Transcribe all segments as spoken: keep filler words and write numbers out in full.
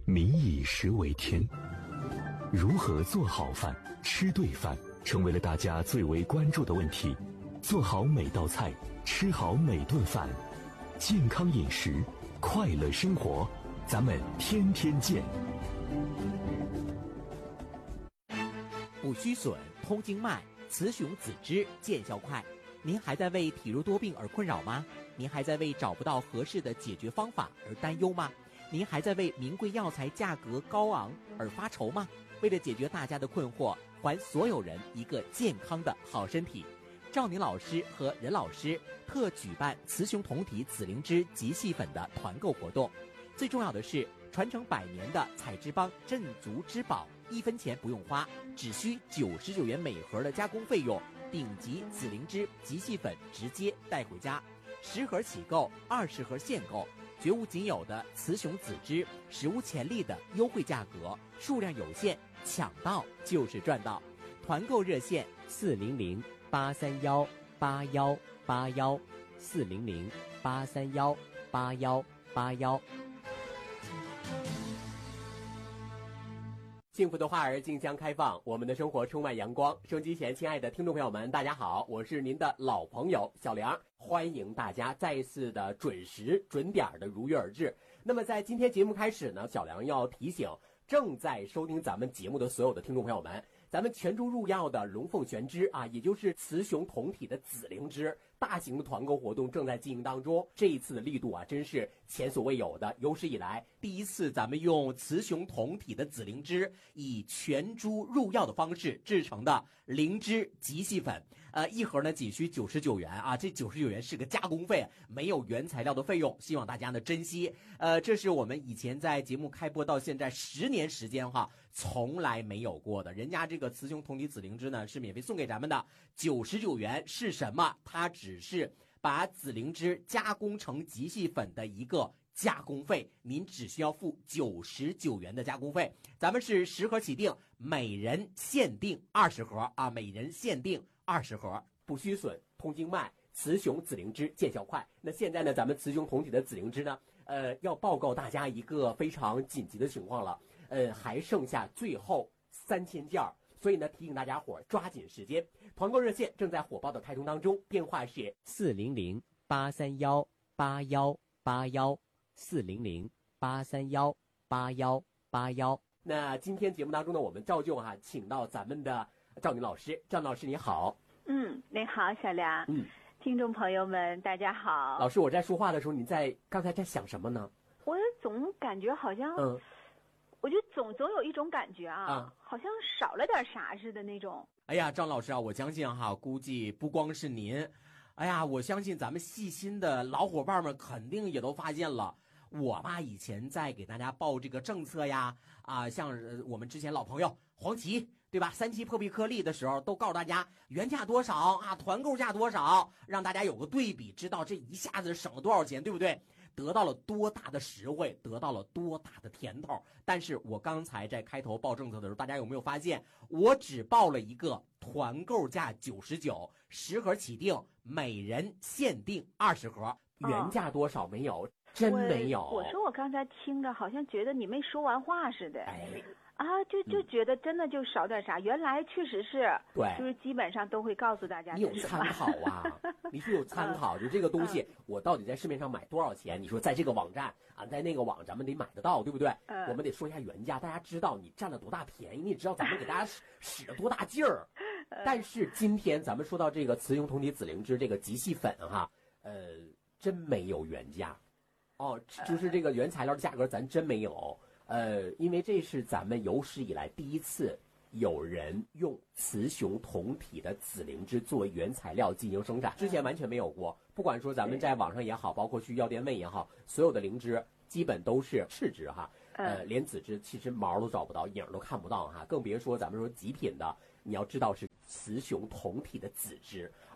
民以食为天，如何做好饭、吃对饭，成为了大家最为关注的问题。做好每道菜，吃好每顿饭，健康饮食，快乐生活，咱们天天见。 补虚损，通经脉，雌雄子之，见效快。您还在为体弱多病而困扰吗？您还在为找不到合适的解决方法而担忧吗？您还在为名贵药材价格高昂而发愁吗？为了解决大家的困惑，还所有人一个健康的好身体，赵宁老师和任老师特举办雌雄同体紫灵芝极细粉的团购活动。最重要的是，传承百年的彩之邦镇族之宝，一分钱不用花，只需九十九元每盒的加工费用，顶级紫灵芝极细粉直接带回家，十盒起购，二十盒限购，绝无仅有的雌雄子之，史无前例的优惠价格，数量有限，抢到就是赚到。团购热线四零零八三幺八幺八幺四零零八三幺八幺八幺。 幸福的花儿竞相开放，我们的生活充满阳光。收音机前亲爱的听众朋友们，大家好，我是您的老朋友小梁，欢迎大家再一次的准时准点的如约而至。那么在今天节目开始呢，小梁要提醒正在收听咱们节目的所有的听众朋友们，咱们全株入药的龙凤玄芝啊，也就是雌雄同体的紫灵芝大型的团购活动正在进行当中。这一次的力度啊，真是前所未有的，有史以来第一次咱们用雌雄同体的紫灵芝以全株入药的方式制成的灵芝极细粉，呃，一盒呢仅需九十九元啊，这九十九元是个加工费，没有原材料的费用，希望大家呢珍惜。呃，这是我们以前在节目开播到现在十年时间哈，从来没有过的。人家这个雌雄同体紫灵芝呢是免费送给咱们的，九十九元是什么？它只是把紫灵芝加工成极细粉的一个加工费，您只需要付九十九元的加工费。咱们是十盒起订，每人限定二十盒啊，每人限定二十盒。补虚损，通经脉，雌雄紫灵芝见效快。那现在呢，咱们雌雄同体的紫灵芝呢，呃，要报告大家一个非常紧急的情况了，呃，还剩下最后三千件儿。所以呢，提醒大家伙抓紧时间，团购热线正在火爆的开通当中，电话是四零零八三幺八幺八幺四零零八三幺八幺八幺。 那今天节目当中呢，我们照旧哈、啊，请到咱们的赵宁老师。赵老师你好。 嗯，你好，小梁。 嗯， 听众朋友们，大家好。 老师，我在说话的时候，你在刚才在想什么呢？ 我总感觉好像，嗯。我就总总有一种感觉啊，啊好像少了点啥似的那种。 哎呀，张老师啊，我相信哈，估计不光是您，哎呀，我相信咱们细心的老伙伴们肯定也都发现了。我嘛，以前在给大家报这个政策呀，啊，像我们之前老朋友黄芪，对吧？三七破壁颗粒的时候，都告诉大家原价多少啊，团购价多少，让大家有个对比，知道这一下子省了多少钱，对不对？得到了多大的实惠，得到了多大的甜头。但是我刚才在开头报政策的时候，大家有没有发现，我只报了一个团购价九十九，十盒起订，每人限定二十盒，原价多少没有？真没有。 我, 我说我刚才听着好像觉得你没说完话似的。 哎。 啊，就就觉得真的就少点啥，嗯、原来确实是， 对， 就是基本上都会告诉大家。 你有参考啊，你是有参考，就这个东西，嗯、我到底在市面上买多少钱？你说在这个网站啊，在那个网咱们得买得到，对不对？嗯、我们得说一下原价，大家知道你占了多大便宜，你知道咱们给大家使使了多大劲儿。但是今天咱们说到这个雌雄同体紫灵芝这个极细粉哈，呃，真没有原价，哦，就是这个原材料的价格咱真没有。呃，因为这是咱们有史以来第一次有人用雌雄同体的紫灵芝作为原材料进行生产，之前完全没有过。不管说咱们在网上也好，包括去药店问也好，所有的灵芝基本都是赤芝哈，呃，连紫芝其实毛都找不到，影都看不到哈，更别说咱们说极品的，你要知道是雌雄同体的紫芝，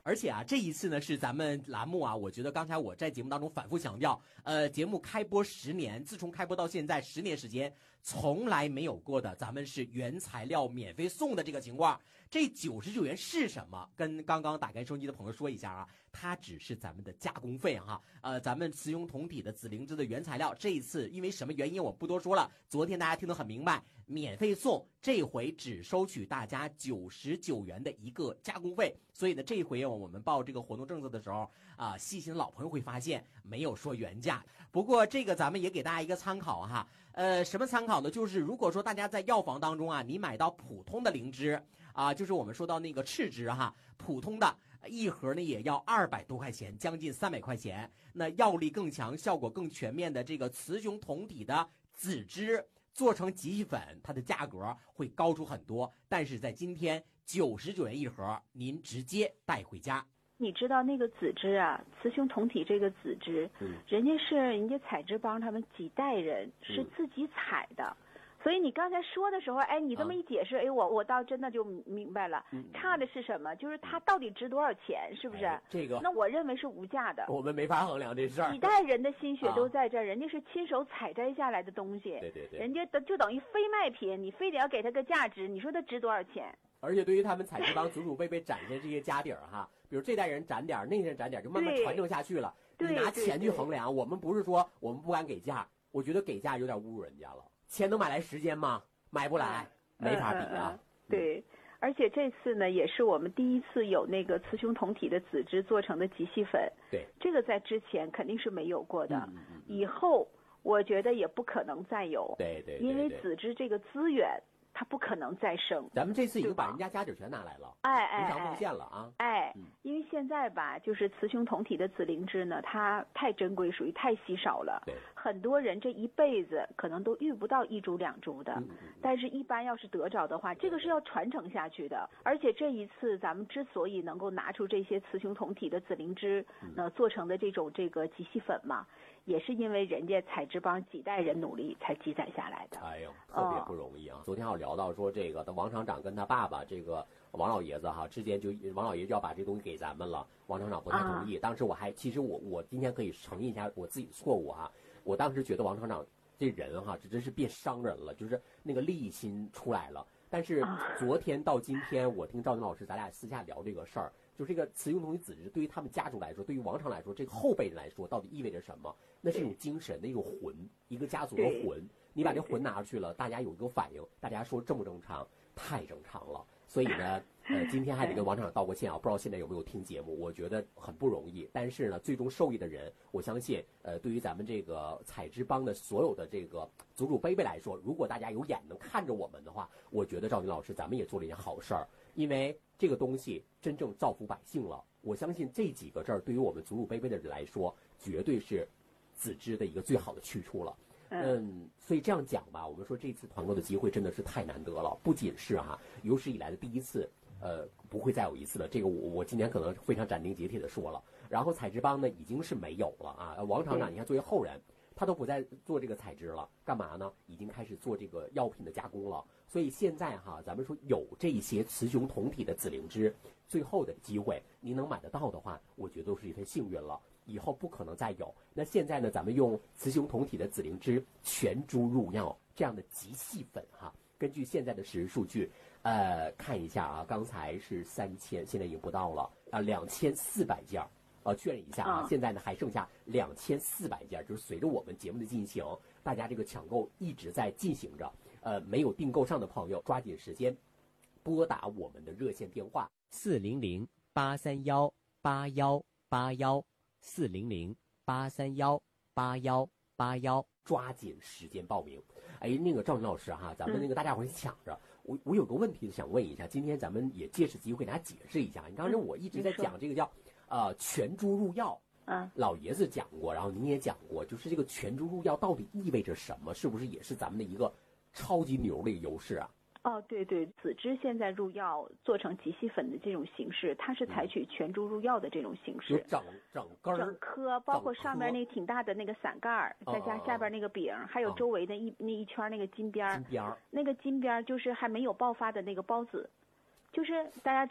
而且啊，这一次呢是咱们栏目啊，我觉得刚才我在节目当中反复强调，呃，节目开播十年，自从开播到现在十年时间，从来没有过的，咱们是原材料免费送的这个情况。这九十九元是什么？跟刚刚打开收音机的朋友说一下啊，它只是咱们的加工费哈。呃，咱们雌雄同体的紫灵芝的原材料，这一次因为什么原因我不多说了，昨天大家听得很明白，免费送，这回只收取大家九十九元的一个加工费。所以呢，这回我们报这个活动政策的时候啊，细心的老朋友会发现没有说原价。不过这个咱们也给大家一个参考哈。呃，什么参考呢？就是如果说大家在药房当中啊，你买到普通的灵芝啊，就是我们说到那个赤芝哈，普通的一盒呢也要二百多块钱，将近三百块钱。那药力更强、效果更全面的这个雌雄同体的紫芝做成极细粉，它的价格会高出很多。但是在今天九十九元一盒，您直接带回家。 你知道那个紫芝啊，雌雄同体这个紫芝，嗯，人家是人家采芝帮他们几代人是自己采的。嗯，所以你刚才说的时候，哎，你这么一解释，啊、哎，我我倒真的就明白了。嗯，差的是什么？就是它到底值多少钱，是不是？ 哎、这个， 那我认为是无价的。 我们没法衡量这事儿。 几代人的心血都在这儿，啊、人家是亲手采摘下来的东西。 对对对。 人家的就等于非卖品，你非得要给它个价值，你说它值多少钱？ 而且对于他们采芝帮祖祖辈辈展现这些家底儿哈，比如这代人攒点，那代人攒点，就慢慢传承下去了。你拿钱去衡量，我们不是说我们不敢给价，我觉得给价有点侮辱人家了。钱能买来时间吗？买不来，嗯、没法比啊。 嗯嗯、对，而且这次呢，也是我们第一次有那个雌雄同体的紫芝做成的极细粉。 对， 这个在之前肯定是没有过的， 嗯嗯嗯、 以后我觉得也不可能再有。 对 对, 对, 对， 因为紫芝这个资源。它不可能再生， 咱们这次已经把人家家底全拿来了， 哎哎， 无偿奉献了啊！ 哎，嗯、因为现在吧，就是雌雄同体的紫灵芝呢，它太珍贵，属于太稀少了。 对， 很多人这一辈子可能都遇不到一株两株的， 嗯嗯、 但是一般要是得着的话，这个是要传承下去的。而且这一次咱们之所以能够拿出这些雌雄同体的紫灵芝，呃，做成的这种这个极细粉嘛。也是因为人家采芝帮几代人努力才积攒下来的。 哎呦，特别不容易啊！哦、昨天还有聊到说，这个王厂长跟他爸爸这个王老爷子哈之间就王老爷就要把这东西给咱们了，王厂长不太同意。啊、当时我还其实我我今天可以承认一下我自己的错误哈，我当时觉得王厂长这人哈，这真是变商人了，就是那个利益心出来了。但是昨天到今天，我听赵宁老师咱俩私下聊这个事儿。就这个雌雄同体紫芝，对于他们家族来说，对于王厂来说，这个后辈人来说，到底意味着什么？那是一种精神的一种魂，一个家族的魂。你把这魂拿出去了，大家有一个反应，大家说正不正常？太正常了。所以呢，呃，今天还得跟王厂长道过歉啊，不知道现在有没有听节目？我觉得很不容易。但是呢，最终受益的人，我相信，呃，对于咱们这个采芝帮的所有的这个祖祖辈辈来说，如果大家有眼能看着我们的话，我觉得赵宁老师咱们也做了一件好事儿，因为这个东西真正造福百姓了。我相信这几个字儿对于我们祖祖辈辈的人来说，绝对是紫芝的一个最好的去处了。嗯，所以这样讲吧，我们说这次团购的机会真的是太难得了，不仅是哈、啊、有史以来的第一次，呃，不会再有一次了。这个我我今年可能非常斩钉截铁的说了。然后采芝帮呢已经是没有了啊，王厂长你看作为后人，他都不再做这个采芝了，干嘛呢？已经开始做这个药品的加工了。所以现在哈，咱们说有这些雌雄同体的紫灵芝，最后的机会您能买得到的话，我觉得都是一份幸运了。以后不可能再有。那现在呢，咱们用雌雄同体的紫灵芝全株入药这样的极细粉哈，根据现在的实时数据，呃，看一下啊，刚才是三千，现在已经不到了啊，两千四百件。呃，确认一下啊，现在呢还剩下两千四百件，就是随着我们节目的进行，大家这个抢购一直在进行着。呃，没有订购上的朋友，抓紧时间拨打我们的热线电话四零零八三幺八幺八幺四零零八三幺八幺八幺， 抓紧时间报名。哎，那个赵宁老师哈，咱们那个大家伙抢着。嗯、我我有个问题想问一下，今天咱们也借此机会给大家解释一下。你刚才我一直在讲这个叫。呃，全株入药， 嗯， 老爷子讲过，然后您也讲过，就是这个全株入药到底意味着什么？是不是也是咱们的一个超级牛的一个优势啊？ 哦，对对，紫芝现在入药做成极细粉的这种形式，它是采取全株入药的这种形式， 嗯、整整根整颗，包括上面那个挺大的那个伞盖儿，再加下边那个柄，哦、还有周围的一、哦、那一圈那个金边儿， 金边儿， 那个金边儿就是还没有爆发的那个孢子，就是大家。